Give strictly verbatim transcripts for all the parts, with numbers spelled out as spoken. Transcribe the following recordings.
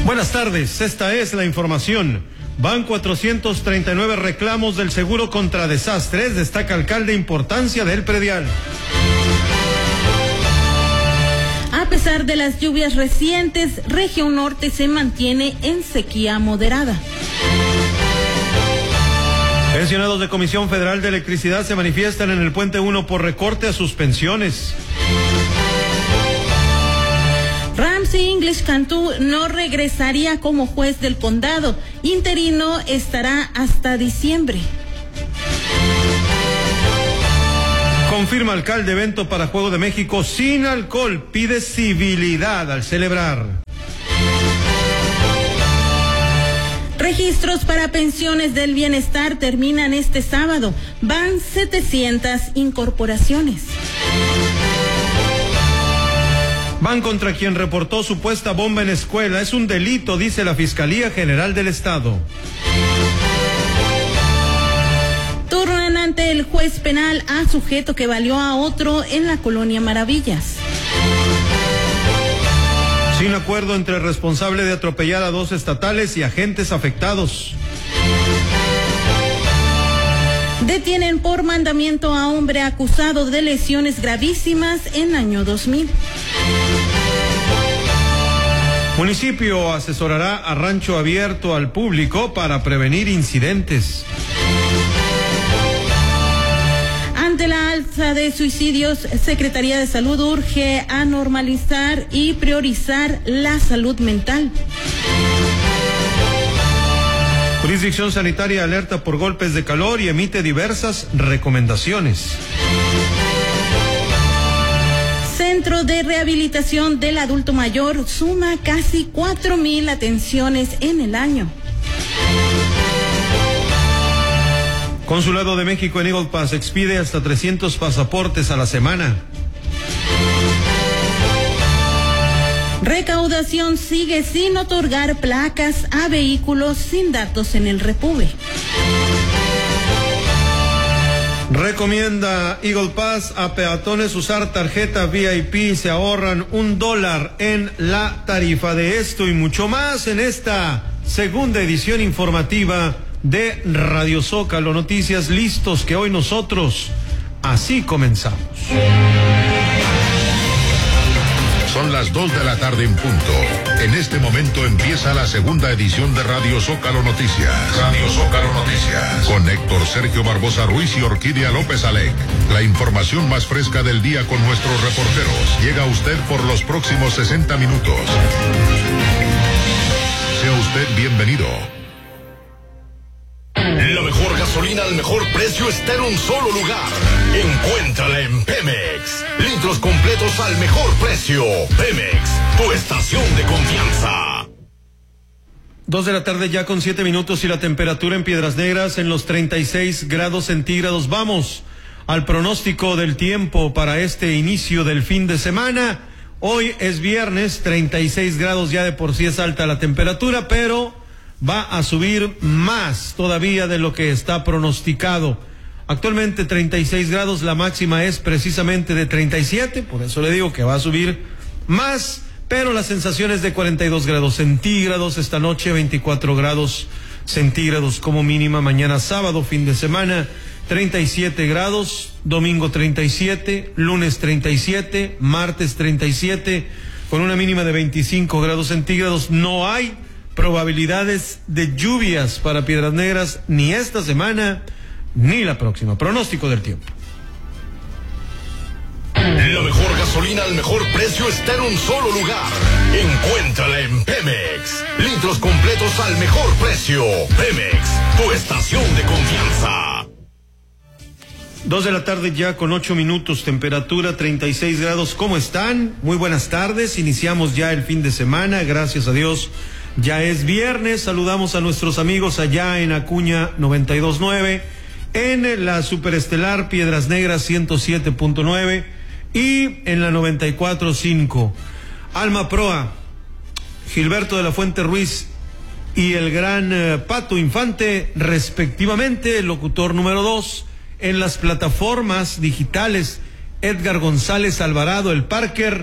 Buenas tardes, esta es la información. Van cuatrocientos treinta y nueve reclamos del seguro contra desastres, destaca alcalde importancia del predial. A pesar de las lluvias recientes, región norte se mantiene en sequía moderada. Pensionados de Comisión Federal de Electricidad se manifiestan en el Puente uno por recorte a sus pensiones. Ramsey English Cantú no regresaría como juez del condado. Interino estará hasta diciembre. Confirma alcalde evento para Juego de México sin alcohol. Pide civilidad al celebrar. Registros para pensiones del bienestar terminan este sábado. Van setecientas incorporaciones. Van contra quien reportó supuesta bomba en escuela. Es un delito, dice la Fiscalía General del Estado. Turnan ante el juez penal a sujeto que valió a otro en la colonia Maravillas. Sin acuerdo entre responsable de atropellar a dos estatales y agentes afectados. Detienen por mandamiento a hombre acusado de lesiones gravísimas en año dos mil. Municipio asesorará a rancho abierto al público para prevenir incidentes. Ante la alza de suicidios, Secretaría de Salud urge a normalizar y priorizar la salud mental. Jurisdicción sanitaria alerta por golpes de calor y emite diversas recomendaciones. Centro de Rehabilitación del Adulto Mayor suma casi cuatro mil atenciones en el año. Consulado de México en Eagle Pass expide hasta trescientos pasaportes a la semana. Recaudación sigue sin otorgar placas a vehículos sin datos en el Repube. Recomienda Eagle Pass a peatones usar tarjeta V I P, se ahorran un dólar en la tarifa. De esto y mucho más en esta segunda edición informativa de Radio Zócalo Noticias. Listos que hoy nosotros así comenzamos. Son las dos de la tarde en punto. En este momento empieza la segunda edición de Radio Zócalo Noticias. Radio Zócalo Noticias. Con Héctor Sergio Barbosa Ruiz y Orquídea López Alec. La información más fresca del día con nuestros reporteros. Llega a usted por los próximos sesenta minutos. Sea usted bienvenido. La mejor gasolina al mejor precio está en un solo lugar. Encuéntrala en Pemex. Litros completos al mejor precio. Pemex, tu estación de confianza. Dos de la tarde ya con siete minutos y la temperatura en Piedras Negras en los treinta y seis grados centígrados. Vamos al pronóstico del tiempo para este inicio del fin de semana. Hoy es viernes, treinta y seis grados, ya de por sí es alta la temperatura, pero va a subir más todavía de lo que está pronosticado. Actualmente treinta y seis grados, la máxima es precisamente de treinta y siete, por eso le digo que va a subir más, pero la sensación es de cuarenta y dos grados centígrados, esta noche veinticuatro grados centígrados como mínima, mañana sábado, fin de semana, treinta y siete grados, domingo treinta y siete, lunes treinta y siete, martes treinta y siete, con una mínima de veinticinco grados centígrados. No hay probabilidades de lluvias para Piedras Negras ni esta semana ni la próxima. Pronóstico del tiempo. La mejor gasolina al mejor precio está en un solo lugar. Encuéntrala en Pemex. Litros completos al mejor precio. Pemex, tu estación de confianza. Dos de la tarde ya con ocho minutos, temperatura treinta y seis grados. ¿Cómo están? Muy buenas tardes. Iniciamos ya el fin de semana, gracias a Dios. Ya es viernes, saludamos a nuestros amigos allá en Acuña noventa y dos punto nueve, en la superestelar Piedras Negras ciento siete punto nueve y en la noventa y cuatro punto cinco. Alma Proa, Gilberto de la Fuente Ruiz y el gran eh, Pato Infante, respectivamente, locutor número dos. En las plataformas digitales, Edgar González Alvarado, el Parker,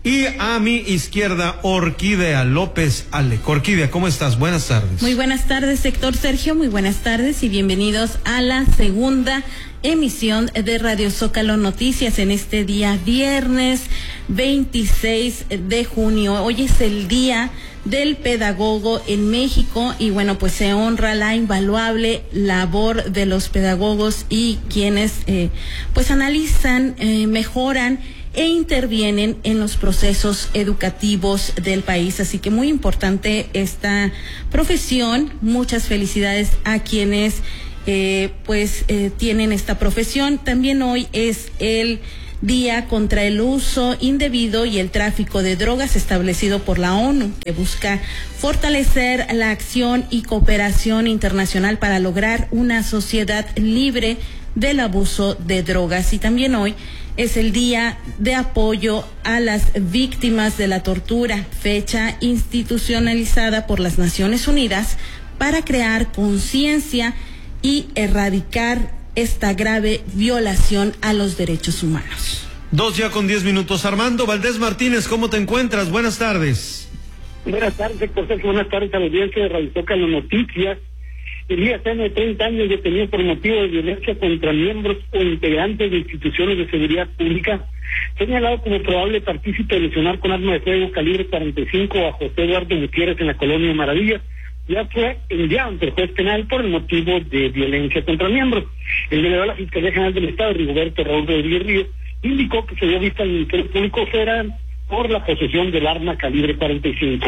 Y a mi izquierda, Orquídea López Ale. Orquídea, ¿cómo estás? Buenas tardes. Muy buenas tardes, Héctor Sergio. Muy buenas tardes y bienvenidos a la segunda emisión de Radio Zócalo Noticias en este día viernes veintiséis de junio. Hoy es el día del pedagogo en México y bueno, pues se honra la invaluable labor de los pedagogos y quienes eh, pues analizan, eh, mejoran e intervienen en los procesos educativos del país. Así que muy importante esta profesión. Muchas felicidades a quienes eh, pues eh, tienen esta profesión. También hoy es el Día contra el Uso Indebido y el Tráfico de Drogas establecido por la ONU, que busca fortalecer la acción y cooperación internacional para lograr una sociedad libre del abuso de drogas. Y también hoy es el Día de Apoyo a las Víctimas de la Tortura, fecha institucionalizada por las Naciones Unidas para crear conciencia y erradicar esta grave violación a los derechos humanos. Dos ya con diez minutos. Armando Valdés Martínez, ¿cómo te encuentras? Buenas tardes. Buenas tardes, Héctor Sergio. Buenas tardes a la audiencia de Radio Zócalo Noticias. Elías N., de treinta años, detenido por motivo de violencia contra miembros o integrantes de instituciones de seguridad pública, señalado como probable partícipe de lesionar con arma de fuego calibre cuarenta y cinco a José Eduardo Gutiérrez en la colonia Maravillas, ya fue enviado ante el juez penal por el motivo de violencia contra miembros. El delegado de la Fiscalía General del Estado, Rigoberto Raúl Rodríguez Ríos, indicó que se dio vista al Ministerio Público Federal por la posesión del arma calibre cuarenta y cinco.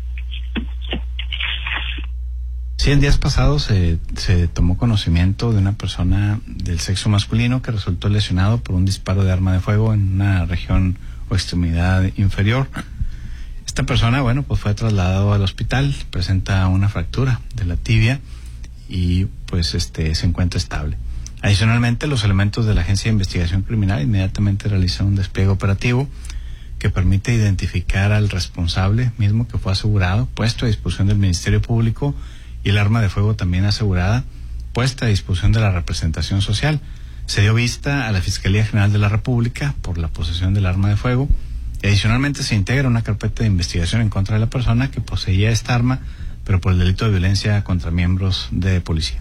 Sí, en días pasados eh, se tomó conocimiento de una persona del sexo masculino que resultó lesionado por un disparo de arma de fuego en una región o extremidad inferior. Esta persona, bueno, pues fue trasladado al hospital, presenta una fractura de la tibia y pues este se encuentra estable. Adicionalmente, los elementos de la Agencia de Investigación Criminal inmediatamente realizan un despliegue operativo que permite identificar al responsable mismo, que fue asegurado, puesto a disposición del Ministerio Público, y el arma de fuego también asegurada, puesta a disposición de la representación social. Se dio vista a la Fiscalía General de la República por la posesión del arma de fuego. Y adicionalmente se integra una carpeta de investigación en contra de la persona que poseía esta arma, pero por el delito de violencia contra miembros de policía.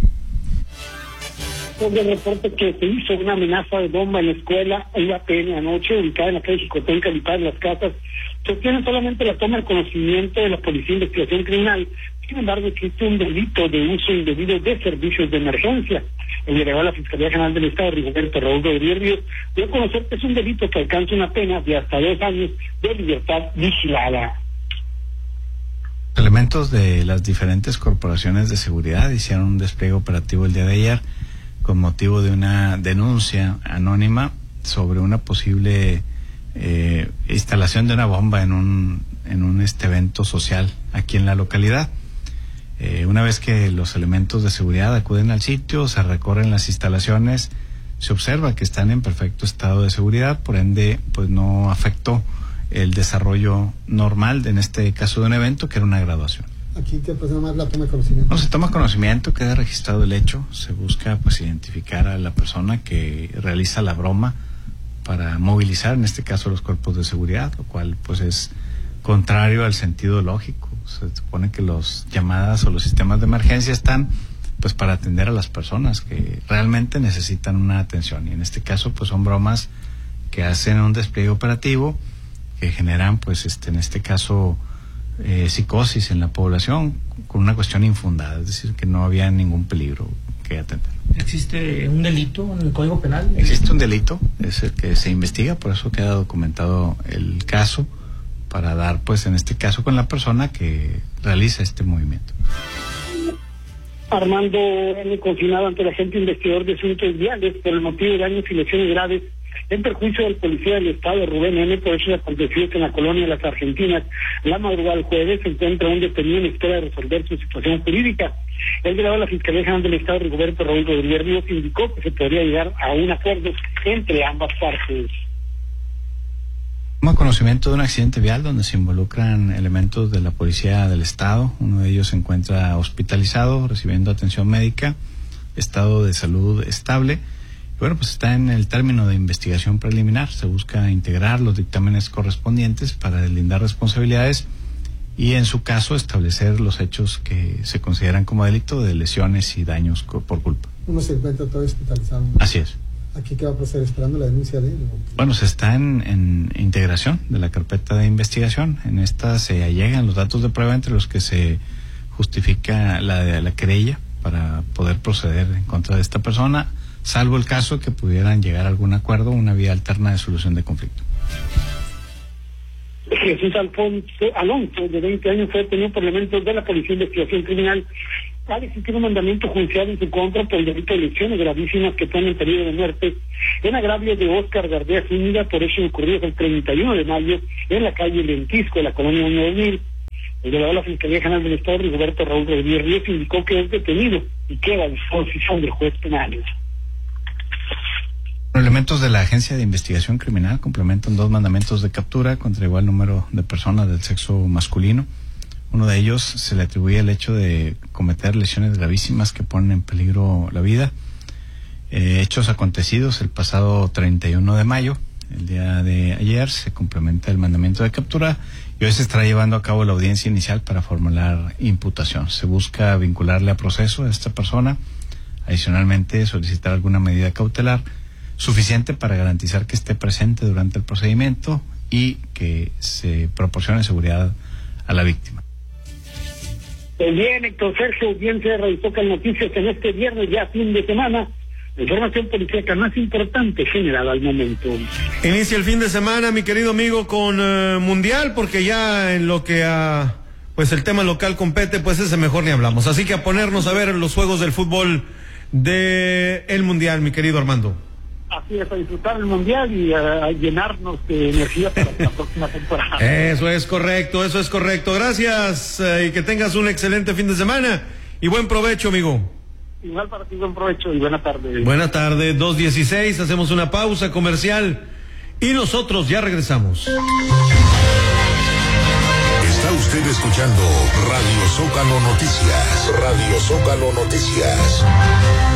Sobre el reporte que se hizo una amenaza de bomba en la escuela I A P N anoche, ubicada en la calle Jicotenca, Calipar, en Las Casas, se obtiene solamente la toma de conocimiento de la Policía de Investigación Criminal. Sin embargo, existe un delito de uso indebido de servicios de emergencia. El delegado de la Fiscalía General del Estado, Rigoberto Raúl Rodríguez Ríos, dio a conocer que es un delito que alcanza una pena de hasta dos años de libertad vigilada. Elementos de las diferentes corporaciones de seguridad hicieron un despliegue operativo el día de ayer con motivo de una denuncia anónima sobre una posible eh, instalación de una bomba en un en un este evento social aquí en la localidad. Eh, una vez que los elementos de seguridad acuden al sitio, se recorren las instalaciones, se observa que están en perfecto estado de seguridad, por ende pues no afectó el desarrollo normal de, en este caso, de un evento que era una graduación. Aquí que pues nada más la toma de conocimiento. No, se toma conocimiento, queda registrado el hecho, se busca pues identificar a la persona que realiza la broma para movilizar, en este caso, los cuerpos de seguridad, lo cual pues es contrario al sentido lógico. Se supone que los llamadas o los sistemas de emergencia están pues para atender a las personas que realmente necesitan una atención, y en este caso pues son bromas que hacen un despliegue operativo que generan pues este en este caso eh, psicosis en la población con una cuestión infundada, es decir, que no había ningún peligro que atender. ¿Existe un delito en el Código Penal? Existe un delito, es el que se investiga, por eso queda documentado el caso, para dar pues en este caso con la persona que realiza este movimiento. Armando N., confinado ante el agente investigador de asuntos viales por el motivo de daños y lesiones graves en perjuicio del policía del Estado, Rubén N., por hechos acontecidos en la colonia de Las Argentinas. La madrugada del jueves se encuentra un detenido en espera de resolver su situación jurídica. El delegado de la Fiscalía General del Estado, Rigoberto Raúl Rodríguez Ríos, indicó que se podría llegar a un acuerdo entre ambas partes. Toma conocimiento de un accidente vial donde se involucran elementos de la Policía del Estado. Uno de ellos se encuentra hospitalizado, recibiendo atención médica, estado de salud estable. Bueno, pues está en el término de investigación preliminar. Se busca integrar los dictámenes correspondientes para deslindar responsabilidades y, en su caso, establecer los hechos que se consideran como delito de lesiones y daños por culpa. Uno se encuentra todo hospitalizado. Así es. ¿Aquí qué va a proceder? ¿Esperando la denuncia de él? Bueno, se está en, en integración de la carpeta de investigación. En esta se allegan los datos de prueba entre los que se justifica la, la querella para poder proceder en contra de esta persona, salvo el caso que pudieran llegar a algún acuerdo o una vía alterna de solución de conflicto. Jesús Alfonso Alonso, de veinte años, fue detenido por elementos de la Policía de Investigación Criminal al existir un mandamiento judicial en su contra por el delito de lesiones gravísimas que ponen en peligro de muerte en agravio de Óscar Gardea Zúñiga por hechos ocurridos el treinta y uno de mayo en la calle Lentisco de la colonia Unión dos mil. El delegado de la Fiscalía General del Estado, Rigoberto Raúl Rodríguez Ríos, indicó que es detenido y queda a disposición del juez penal. Elementos de la Agencia de Investigación Criminal complementan dos mandamientos de captura contra igual número de personas del sexo masculino. Uno de ellos se le atribuye el hecho de cometer lesiones gravísimas que ponen en peligro la vida. Eh, hechos acontecidos el pasado treinta y uno de mayo, el día de ayer, se complementa el mandamiento de captura y hoy se estará llevando a cabo la audiencia inicial para formular imputación. Se busca vincularle a proceso a esta persona, adicionalmente solicitar alguna medida cautelar suficiente para garantizar que esté presente durante el procedimiento y que se proporcione seguridad a la víctima. Bien, Héctor Sergio, bien se realizó con noticias en este viernes, ya fin de semana. La información policíaca más importante generada al momento. Inicia el fin de semana, mi querido amigo, con uh, Mundial, porque ya en lo que a pues el tema local compete, pues ese mejor ni hablamos. Así que a ponernos a ver los juegos del fútbol de el Mundial, mi querido Armando. Así es, a disfrutar el Mundial y a, a llenarnos de energía para la próxima temporada. Eso es correcto, eso es correcto. Gracias eh, y que tengas un excelente fin de semana y buen provecho, amigo. Igual para ti, buen provecho y buena tarde. Buena tarde, dos dieciséis, hacemos una pausa comercial y nosotros ya regresamos. Está usted escuchando Radio Zócalo Noticias. Radio Zócalo Noticias.